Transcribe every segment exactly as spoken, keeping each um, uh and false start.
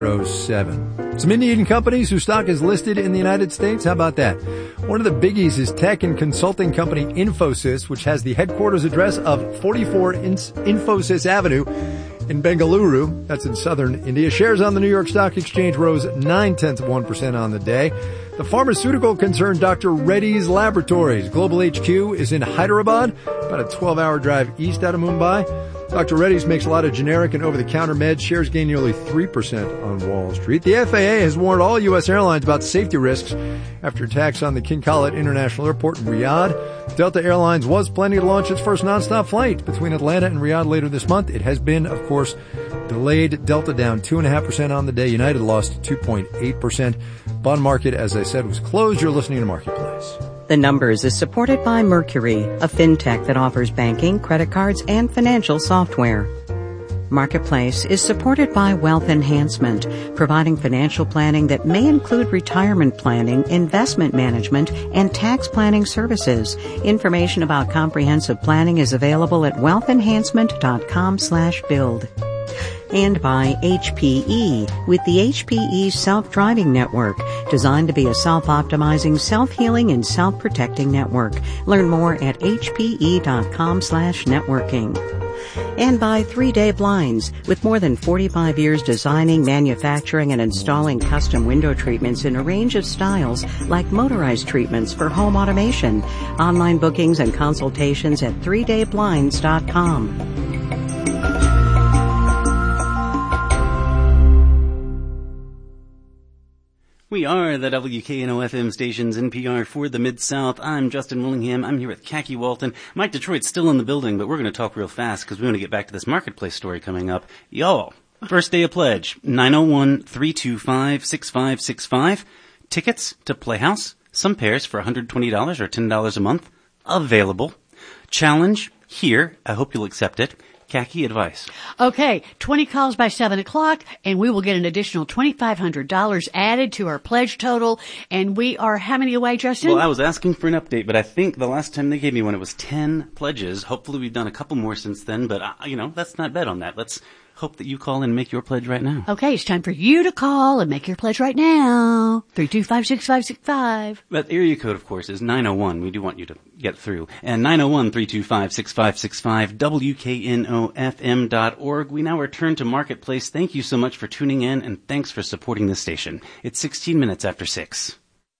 oh seven. Some Indian companies whose stock is listed in the United States. How about that? One of the biggies is tech and consulting company Infosys, which has the headquarters address of forty-four Infosys Avenue in Bengaluru. That's in southern India. Shares on the New York Stock Exchange rose nine-tenths of one percent on the day. The pharmaceutical concern Doctor Reddy's Laboratories. Global H Q is in Hyderabad, about a twelve-hour drive east out of Mumbai. Doctor Reddy's makes a lot of generic and over-the-counter meds. Shares gain nearly three percent on Wall Street. The F A A has warned all U S airlines about safety risks after attacks on the King Khalid International Airport in Riyadh. Delta Airlines was planning to launch its first nonstop flight between Atlanta and Riyadh later this month. It has been, of course, delayed. Delta down two point five percent on the day. United lost two point eight percent. Bond market, as I said, was closed. You're listening to Marketplace. The Numbers is supported by Mercury, a fintech that offers banking, credit cards, and financial software. Marketplace is supported by Wealth Enhancement, providing financial planning that may include retirement planning, investment management, and tax planning services. Information about comprehensive planning is available at wealthenhancement.com slash build. And by H P E, with the H P E Self-Driving Network, designed to be a self-optimizing, self-healing, and self-protecting network. Learn more at hpe.com slash networking. And by Three Day Blinds, with more than forty-five years designing, manufacturing, and installing custom window treatments in a range of styles, like motorized treatments for home automation. Online bookings and consultations at three day blinds dot com. We are the W K N O F M station's N P R for the Mid-South. I'm Justin Willingham. I'm here with Khaki Walton. Mike Detroit's still in the building, but we're going to talk real fast because we want to get back to this Marketplace story coming up. Y'all, first day of pledge, nine oh one, three two five, six five six five. Tickets to Playhouse, some pairs for one hundred twenty dollars or ten dollars a month, available. Challenge here. I hope you'll accept it. Khaki advice. Okay, twenty calls by seven o'clock, and we will get an additional twenty-five hundred dollars added to our pledge total. And we are how many away, Justin? Well, I was asking for an update, but I think the last time they gave me one, it was ten pledges. Hopefully we've done a couple more since then, but, uh, you know, let's not bet on that. Let's hope that you call and make your pledge right now. Okay, it's time for you to call and make your pledge right now. three two five, six five six five. That area code, of course, is nine oh one. We do want you to get through. And nine oh one, three two five, six five six five, W K N O F M dot org. We now return to Marketplace. Thank you so much for tuning in, and thanks for supporting this station. It's sixteen minutes after six.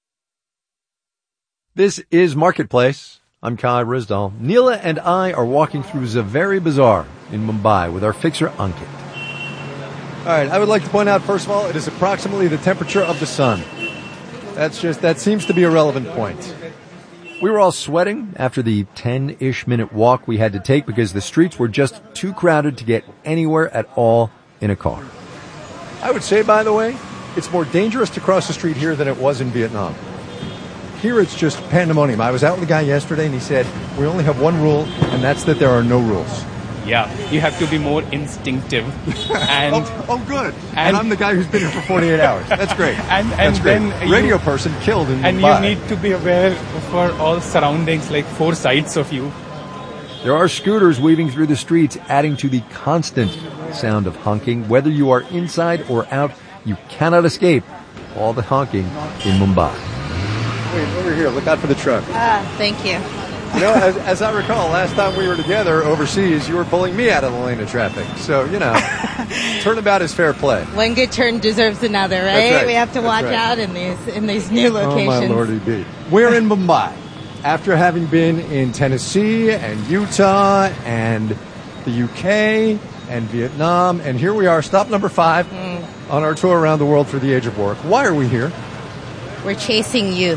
This is Marketplace. I'm Kai Rizdal. Neela and I are walking through Zaveri Bazaar in Mumbai with our fixer Ankit. All right, I would like to point out, first of all, it is approximately the temperature of the sun. That's just, that seems to be a relevant point. We were all sweating after the ten-ish minute walk we had to take because the streets were just too crowded to get anywhere at all in a car. I would say, by the way, it's more dangerous to cross the street here than it was in Vietnam. Here it's just pandemonium. I was out with a guy yesterday and he said, we only have one rule, and that's that there are no rules. Yeah, you have to be more instinctive. And oh, oh, good. And, and I'm the guy who's been here for forty-eight hours. That's great. And, and That's great. then Radio you, person killed in and Mumbai. You need to be aware for all surroundings, like four sides of you. There are scooters weaving through the streets, adding to the constant sound of honking. Whether you are inside or out, you cannot escape all the honking in Mumbai. Wait, over here. Look out for the truck. Ah, thank you. You know, as, as I recall, last time we were together overseas, you were pulling me out of the lane of traffic. So, you know, turnabout is fair play. One good turn deserves another, right? right. We have to That's watch right. out in these in these new locations. Oh, my lordy be. We're in Mumbai. After having been in Tennessee and Utah and the U K and Vietnam, and here we are, stop number five mm. on our tour around the world for the age of work. Why are we here? We're chasing youth.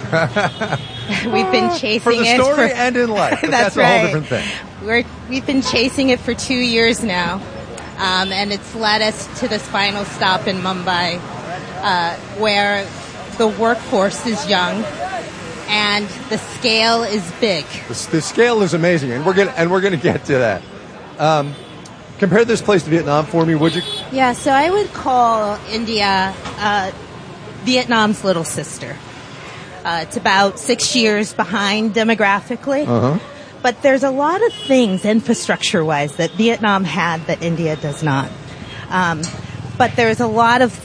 We've been chasing for the it story for, and in life. But that's, that's right. a whole different thing. We're, we've been chasing it for two years now, um, and it's led us to this final stop in Mumbai, uh, where the workforce is young and the scale is big. The, the scale is amazing, and we're gonna and we're gonna get to that. Um, compare this place to Vietnam for me, would you? Yeah, so I would call India uh, Vietnam's little sister. Uh, it's about six years behind demographically. Uh-huh. But there's a lot of things, infrastructure-wise, that Vietnam had that India does not. Um, but there's a lot of